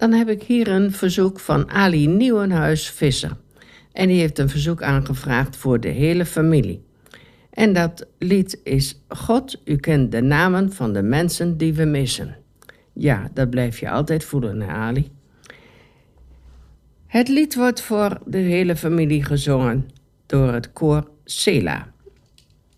Dan heb ik hier een verzoek van Ali Nieuwenhuis-Visser. En die heeft een verzoek aangevraagd voor de hele familie. En dat lied is God, u kent de namen van de mensen die we missen. Ja, dat blijf je altijd voelen, hè, Ali? Het lied wordt voor de hele familie gezongen door het koor Sela.